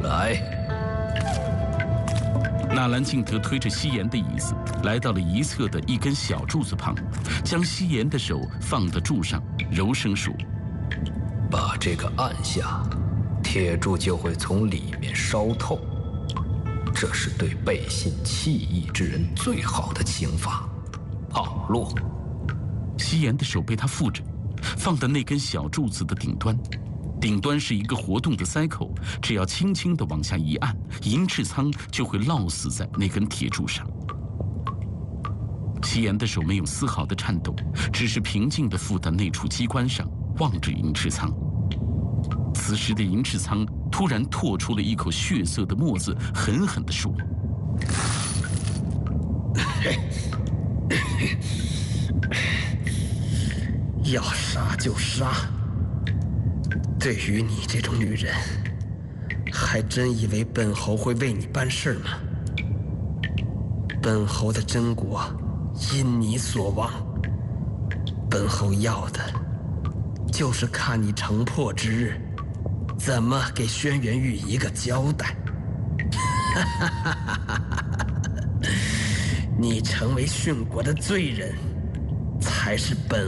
来。 纳兰敬德推着西岩的椅子来到了一侧的一根小柱子旁，将西岩的手放到柱上，柔声说：“ 把这个按下，铁柱就会从里面烧透。这是对背信弃义之人最好的刑罚。好，落。” 西岩的手被他扶着，放到那根小柱子的顶端。顶端是一个活动的塞口，只要轻轻地往下一按，银翅苍就会落死在那根铁柱上。西岩的手没有丝毫的颤动，只是平静地附到那处机关上，望着银翅苍。此时的银翅苍突然唾出了一口血色的沫子，狠狠地说：“ 要杀就杀。对于你这种女人，还真以为本侯会为你办事吗？本侯的真国因你所亡，本侯要的就是看你城破之日，怎么给轩辕玉一个交代。你成为殉国的罪人，才是本